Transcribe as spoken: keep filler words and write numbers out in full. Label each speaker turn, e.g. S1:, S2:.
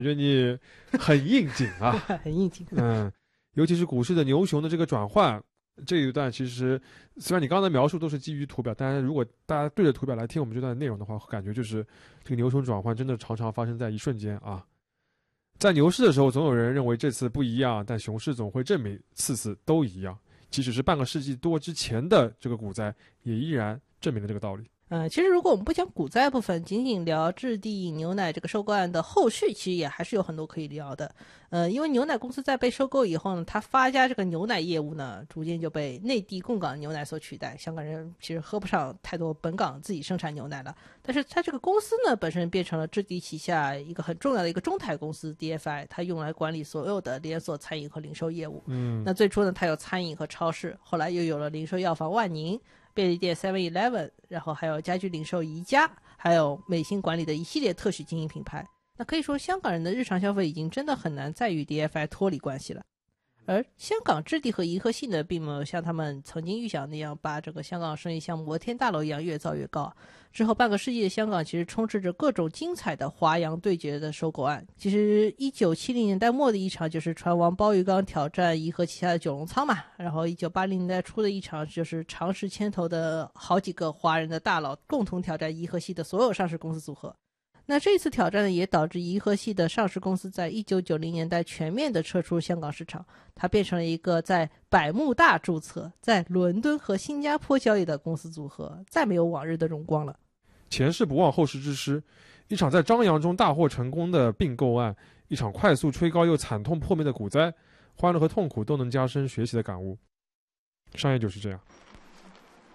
S1: 觉得你很应景啊，
S2: 很应景。
S1: 嗯，尤其是股市的牛熊的这个转换这一段，其实虽然你刚才描述都是基于图表，但是如果大家对着图表来听我们这段内容的话，感觉就是这个牛熊转换真的常常发生在一瞬间啊。在牛市的时候，总有人认为这次不一样，但熊市总会证明次次都一样。即使是半个世纪多之前的这个股灾，也依然证明了这个道理。
S2: 嗯，其实如果我们不讲股灾部分，仅仅聊置地牛奶这个收购案的后续，其实也还是有很多可以聊的。呃，因为牛奶公司在被收购以后呢，它发家这个牛奶业务呢，逐渐就被内地供港牛奶所取代。香港人其实喝不上太多本港自己生产牛奶了，但是它这个公司呢，本身变成了置地旗下一个很重要的一个中台公司 D F I， 它用来管理所有的连锁餐饮和零售业务。
S1: 嗯，
S2: 那最初呢，它有餐饮和超市，后来又有了零售药房万宁、便利店 seven eleven， 然后还有家居零售宜家，还有美心管理的一系列特许经营品牌。那可以说香港人的日常消费已经真的很难再与 D F I 脱离关系了。而香港置地和银河系呢，并没有像他们曾经预想那样把整个香港生意像摩天大楼一样越造越高。之后半个世纪的香港其实充斥着各种精彩的华洋对决的收购案。其实一九七零年代末的一场就是船王包玉刚挑战银河旗下的九龙仓嘛，然后一九八零年代初的一场就是长实牵头的好几个华人的大佬共同挑战银河系的所有上市公司组合。那这次挑战呢，也导致银河系的上市公司在一九九零年代全面的撤出香港市场，它变成了一个在百慕大注册、在伦敦和新加坡交易的公司组合，再没有往日的荣光了。
S1: 前世不忘后世之师，一场在张扬中大获成功的并购案，一场快速吹高又惨痛破灭的股灾，欢乐和痛苦都能加深学习的感悟。商业就是这样。